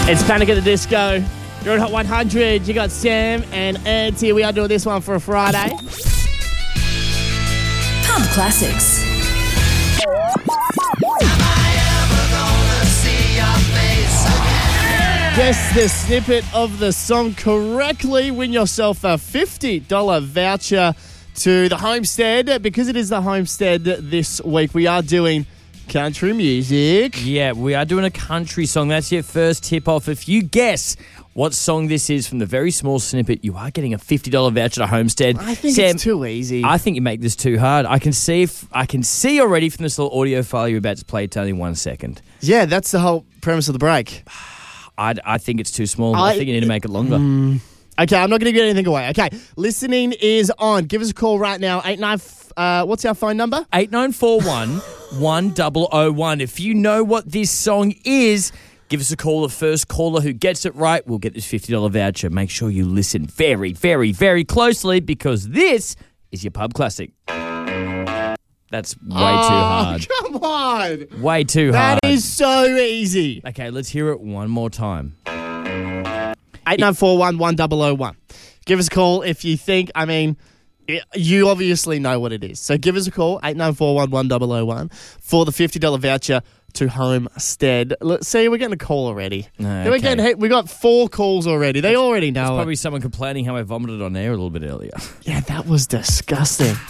It's Panic at the Disco. You're at Hot 100. You got Sam and Ed here. We are doing this one for a Friday. Pub Classics. Guess the snippet of the song correctly. Win yourself a $50 voucher to the Homestead. Because it is the Homestead this week, we are doing country music. Yeah, we are doing a country song. That's your first tip-off. If you guess what song this is from the very small snippet, you are getting a $50 voucher to Homestead. I think Sam, it's too easy. I think you make this too hard. I can see already from this little audio file you're about to play. It's only 1 second. Yeah, that's the whole premise of the break. I think it's too small. I think you need to make it longer. Okay, I'm not going to give anything away. Okay, listening is on. Give us a call right now. What's our phone number? 8941-1001. If you know what this song is, give us a call. The first caller who gets it right will get this $50 voucher. Make sure you listen very, very, very closely because this is your pub classic. That's way too hard. Come on. Way too hard. That is so easy. Okay, let's hear it one more time. 8941-1001. Give us a call if you think, you obviously know what it is. So give us a call, 8941-1001, for the $50 voucher to Homestead. Let's see, we're getting a call already. Okay. We got 4 calls already. They already know There's it. probably someone complaining how I vomited on air a little bit earlier. Yeah, that was disgusting.